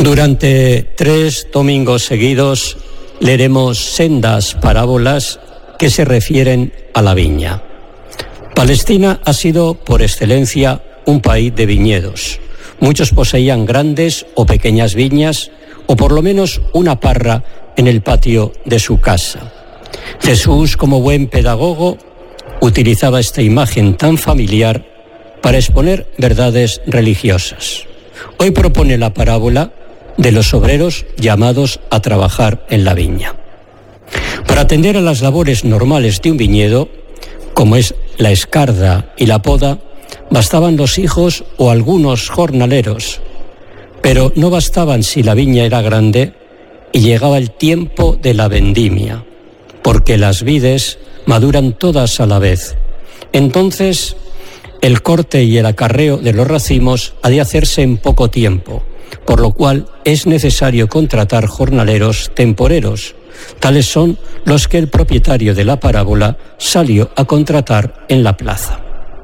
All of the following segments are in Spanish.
Durante 3 domingos seguidos leeremos sendas parábolas que se refieren a la viña. Palestina ha sido por excelencia un país de viñedos. Muchos poseían grandes o pequeñas viñas o por lo menos una parra en el patio de su casa. Jesús, como buen pedagogo, utilizaba esta imagen tan familiar para exponer verdades religiosas. Hoy propone la parábola de los obreros llamados a trabajar en la viña. Para atender a las labores normales de un viñedo, como es la escarda y la poda, bastaban los hijos o algunos jornaleros, pero no bastaban si la viña era grande y llegaba el tiempo de la vendimia, porque las vides maduran todas a la vez. Entonces, el corte y el acarreo de los racimos ha de hacerse en poco tiempo, por lo cual es necesario contratar jornaleros temporeros. Tales son los que el propietario de la parábola salió a contratar en la plaza.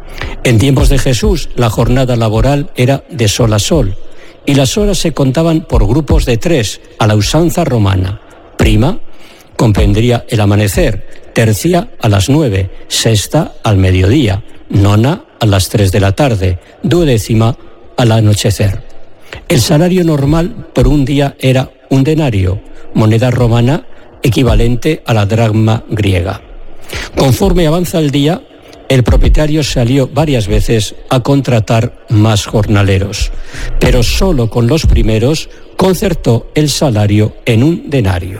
En tiempos de Jesús, la jornada laboral era de sol a sol, y las horas se contaban por grupos de 3, a la usanza romana. Prima comprendería el amanecer, tercia a las 9, sexta al mediodía, nona a las 3 de la tarde, duodécima al anochecer. El salario normal por un día era un denario, moneda romana equivalente a la dracma griega. Conforme avanza el día, el propietario salió varias veces a contratar más jornaleros, pero solo con los primeros concertó el salario en un denario.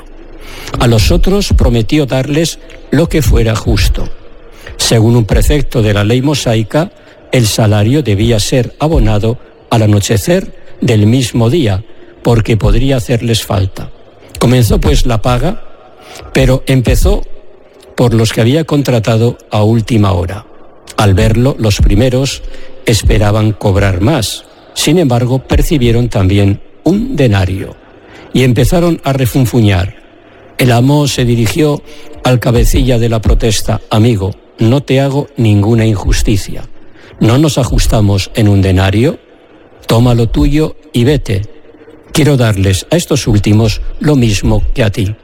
A los otros prometió darles lo que fuera justo. Según un precepto de la ley mosaica, el salario debía ser abonado al anochecer del mismo día, porque podría hacerles falta. Comenzó pues la paga, pero empezó por los que había contratado a última hora. Al verlo, los primeros esperaban cobrar más. Sin embargo, percibieron también un denario y empezaron a refunfuñar. El amo se dirigió al cabecilla de la protesta: amigo, no te hago ninguna injusticia. ¿No nos ajustamos en un denario? Toma lo tuyo y vete. Quiero darles a estos últimos lo mismo que a ti.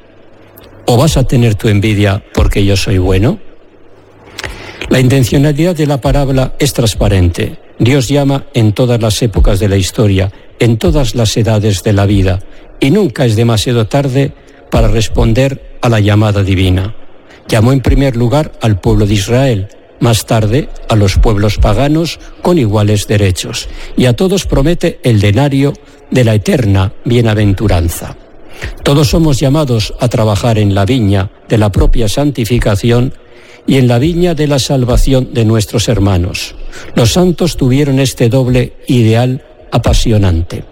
¿O vas a tener tu envidia porque yo soy bueno? La intencionalidad de la parábola es transparente. Dios llama en todas las épocas de la historia, en todas las edades de la vida, y nunca es demasiado tarde para responder a la llamada divina. Llamó en primer lugar al pueblo de Israel, más tarde a los pueblos paganos con iguales derechos, y a todos promete el denario de la eterna bienaventuranza. Todos somos llamados a trabajar en la viña de la propia santificación y en la viña de la salvación de nuestros hermanos. Los santos tuvieron este doble ideal apasionante.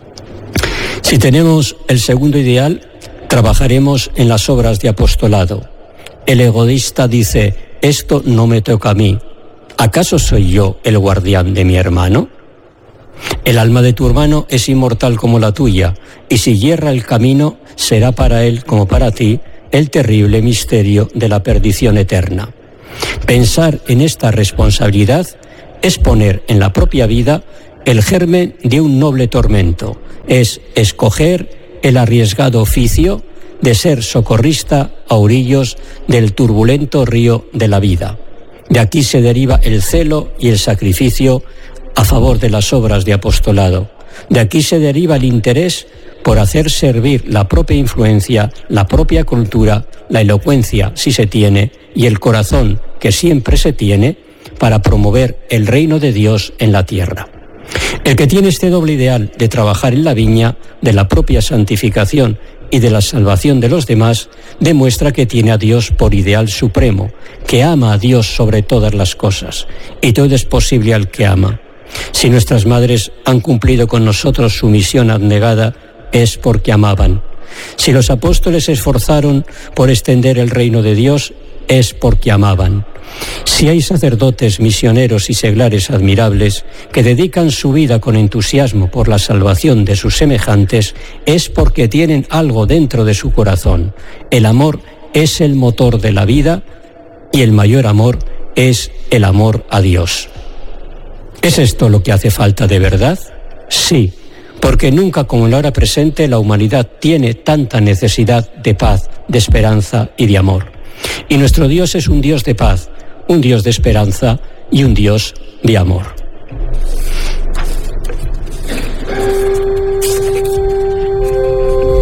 Si tenemos el segundo ideal, trabajaremos en las obras de apostolado. El egoísta dice: esto no me toca a mí. ¿Acaso soy yo el guardián de mi hermano? El alma de tu hermano es inmortal como la tuya, y si yerra el camino, será para él como para ti el terrible misterio de la perdición eterna. Pensar en esta responsabilidad es poner en la propia vida el germen de un noble tormento, es escoger el arriesgado oficio de ser socorrista a orillos del turbulento río de la vida. De aquí se deriva el celo y el sacrificio a favor de las obras de apostolado. De aquí se deriva el interés por hacer servir la propia influencia, la propia cultura, la elocuencia, si se tiene, y el corazón, que siempre se tiene, para promover el reino de Dios en la tierra. El que tiene este doble ideal de trabajar en la viña, de la propia santificación y de la salvación de los demás, demuestra que tiene a Dios por ideal supremo, que ama a Dios sobre todas las cosas, y todo es posible al que ama. Si nuestras madres han cumplido con nosotros su misión abnegada, es porque amaban. Si los apóstoles se esforzaron por extender el reino de Dios, es porque amaban. Si hay sacerdotes, misioneros y seglares admirables que dedican su vida con entusiasmo por la salvación de sus semejantes, es porque tienen algo dentro de su corazón. El amor es el motor de la vida y el mayor amor es el amor a Dios. ¿Es esto lo que hace falta de verdad? Sí, porque nunca como en la hora presente la humanidad tiene tanta necesidad de paz, de esperanza y de amor. Y nuestro Dios es un Dios de paz, un Dios de esperanza y un Dios de amor.